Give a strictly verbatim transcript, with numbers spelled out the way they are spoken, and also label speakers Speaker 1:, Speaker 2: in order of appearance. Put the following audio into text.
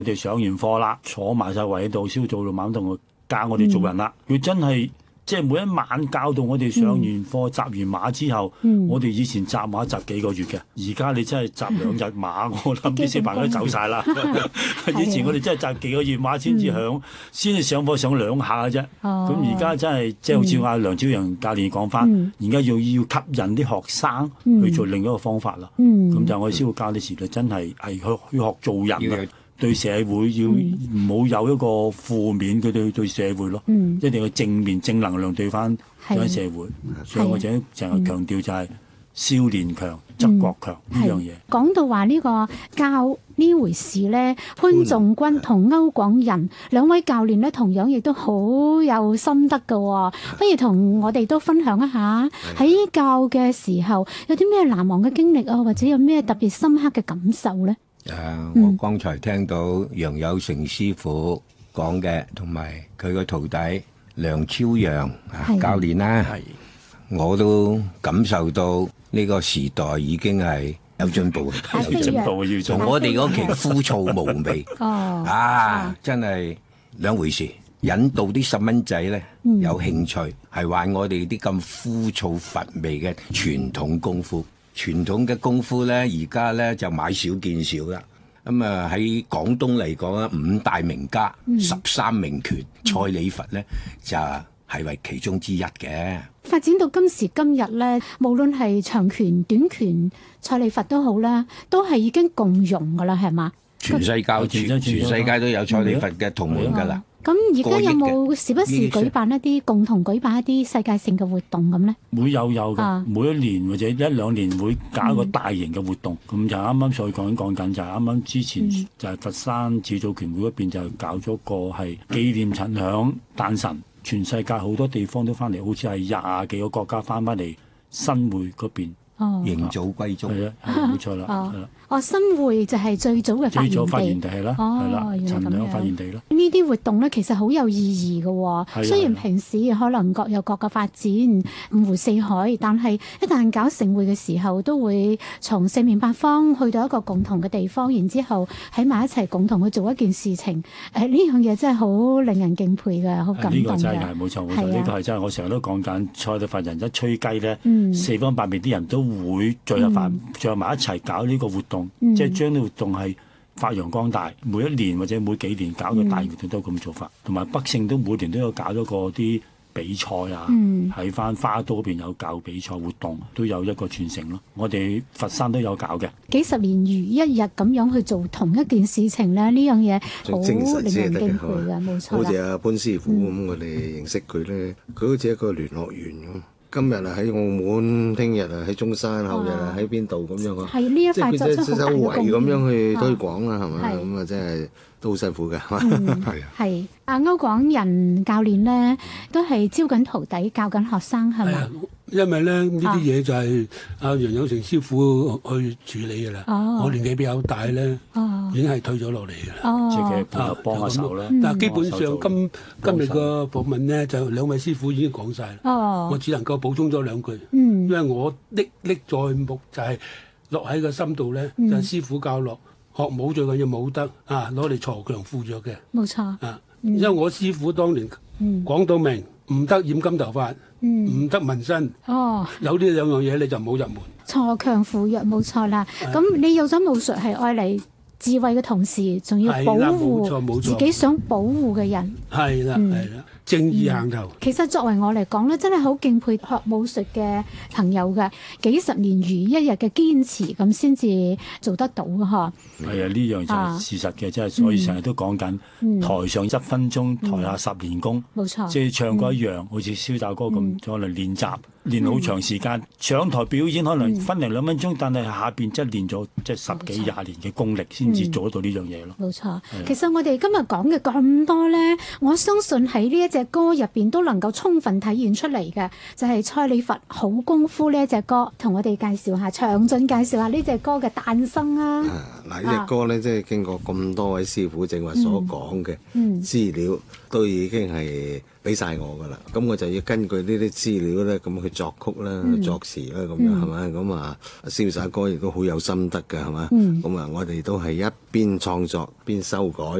Speaker 1: 佢哋上完課啦，坐埋晒位喺度，燒做到晚同我教我哋做人啦。佢、嗯、真係即係每一晚教到我哋上完課紮、嗯、完馬之後，嗯、我哋以前紮馬紮幾個月嘅，而家你真係紮兩日馬，我諗啲小朋友都走晒啦。以前我哋真係紮幾個月馬先至響，先至、嗯、上課上兩下嘅啫。咁而家真係即係好似阿梁朝陽教練講翻，而家、嗯、要要吸引啲學生去做另一個方法啦。咁、嗯、就我哋先會教啲時代真係係去去學做人啊。對社會要唔好有一個負面嘅對對社會咯，嗯、一定要正面正能量對翻對翻社會。的所以我者成日強調就係少年強則國強呢樣嘢。
Speaker 2: 講到話呢個教呢回事咧，潘仲君同歐廣仁兩位教練咧，同樣亦都好有心得㗎喎。不如同我哋都分享一下喺教嘅時候有啲咩難忘嘅經歷啊，或者有咩特別深刻嘅感受咧？
Speaker 3: 誒、呃，我剛才聽到楊有成師傅講嘅，同埋佢個徒弟梁超陽教練啦，我都感受到呢個時代已經係有進步，
Speaker 1: 有進步要做。
Speaker 3: 同我哋嗰期枯燥無味，
Speaker 2: 哦、
Speaker 3: 啊，真係兩回事。引導啲細蚊仔咧有興趣，係話我哋啲咁枯燥乏味嘅傳統功夫。傳統嘅功夫咧，而家咧就買少見少啦。咁啊喺廣東嚟講啊，五大名家、嗯、十三名拳，蔡李佛咧就係為其中之一嘅。
Speaker 2: 發展到今時今日咧，無論係長拳、短拳、蔡李佛都好啦，都係已經共融噶啦，係嘛？
Speaker 3: 全世界全全世界都有蔡李佛嘅同門噶啦。
Speaker 2: 咁而家有冇時不時舉辦一啲共同舉辦一啲世界性嘅活動咁咧？
Speaker 1: 會有有嘅，啊、每一年或者一兩年會搞一個大型嘅活動。咁、嗯、就啱啱所講講緊就係啱啱之前就係佛山始祖拳會嗰邊就搞咗個係紀念陳響誕辰，全世界好多地方都翻嚟，好似係廿幾個國家翻翻嚟新會嗰邊。
Speaker 2: 哦，
Speaker 3: 迎祖歸宗
Speaker 1: 係啊，冇錯啦，係啦。
Speaker 2: 哦，新會就係最早嘅發源地，
Speaker 1: 最早發源地係啦，係啦，陳響發源地啦。
Speaker 2: 呢啲活動咧，其實好有意義嘅喎。
Speaker 1: 的
Speaker 2: 雖然平時可能各有各嘅發展，五湖四海，但係一旦搞盛會嘅時候，都會從四面八方去到一個共同嘅地方，然之後喺埋一齊共同去做一件事情。誒，呢樣嘢真係好令人敬佩嘅，好感動嘅。呢個
Speaker 1: 真係冇錯冇錯，呢個係真係我成日都講緊，蔡李佛人一吹雞咧，
Speaker 2: 嗯、四
Speaker 1: 方八面啲人都會聚合埋聚合埋一齊搞呢個活動。
Speaker 2: 嗯、
Speaker 1: 即係將啲活動係發揚光大，每一年或者每幾年搞個大活動都咁做法，同埋、嗯、北勝都每年都有搞咗個啲比賽啊，喺翻、嗯、花都嗰邊有搞比賽活動，都有一個傳承咯。我哋佛山都有搞嘅，
Speaker 2: 幾十年如一日咁樣去做同一件事情咧，呢樣嘢好令人敬佩嘅，冇錯啦。
Speaker 4: 好似阿潘師傅咁，嗯、我哋認識佢咧，佢好似一個聯絡員咁。今日啊喺澳門，聽日啊喺中山，後日啊喺邊度咁樣啊？
Speaker 2: 係呢一塊作出好大嘅貢獻。
Speaker 4: 即係佢周圍咁樣去推廣啦，係咪？咁啊，真係都好辛苦嘅，係啊。
Speaker 2: 係阿歐廣仁教練咧，都係招緊徒弟，教緊學生，係咪？
Speaker 5: 因為咧呢啲嘢就係阿楊有成師傅去處理嘅啦。
Speaker 2: 哦、
Speaker 5: 我年紀比較大咧，
Speaker 2: 哦、
Speaker 5: 已經係退咗落嚟嘅啦。
Speaker 2: 哦、
Speaker 1: 即係佢幫下手啦。
Speaker 5: 但係基本上今今日個訪問咧，就兩位師傅已經講晒啦。
Speaker 2: 哦、
Speaker 5: 我只能夠補充咗兩句。
Speaker 2: 嗯、
Speaker 5: 因為我歷歷在目就係落喺個心度咧，就係、是、師傅教落學武最緊要武德啊，攞嚟鋤強扶弱嘅。
Speaker 2: 冇錯。
Speaker 5: 啊，嗯、因為我師傅當年講到明，唔得染金頭髮。唔、嗯、得紋身，
Speaker 2: 哦，
Speaker 5: 有呢兩樣嘢你就唔好入門。
Speaker 2: 鋤強扶弱冇錯啦，咁、啊、你有咗武術係愛嚟智慧嘅同時，仲要保護自己想保護嘅人。
Speaker 5: 係啦，係啦。正義行頭、嗯。其
Speaker 2: 實作為我嚟講咧，真係好敬佩學武術嘅朋友嘅，幾十年如一日嘅堅持，咁先至做得到嘅嗬。
Speaker 1: 係啊，呢樣就係事實嘅，即係、啊、所以成日都講緊、嗯、台上一分鐘，嗯、台下十年功。冇錯、嗯，即係唱歌一樣，嗯、好似蕭澤歌咁，可能練習。練好長時間，上台表演可能分零兩分鐘，嗯、但係下邊即係練咗即係十幾廿年嘅功力，先至做得到呢樣嘢咯。
Speaker 2: 冇錯，其實我哋今日講嘅咁多咧，我相信喺呢一隻隻歌入邊都能夠充分體現出嚟嘅，就係、是、蔡李佛好功夫呢一隻歌，同我哋介紹下，詳盡介紹下呢隻歌嘅誕生啊！
Speaker 4: 嗱，呢隻歌咧，即係經過咁多位師傅正話所講嘅資料，嗯、都已經係俾晒我噶啦。咁我就要根據呢啲資料咧，咁去作曲啦、嗯、作詞啦，咁樣係咪？咁啊，瀟灑哥亦都好有心得㗎，係嘛？咁啊、嗯，我哋都係一邊創作邊修改。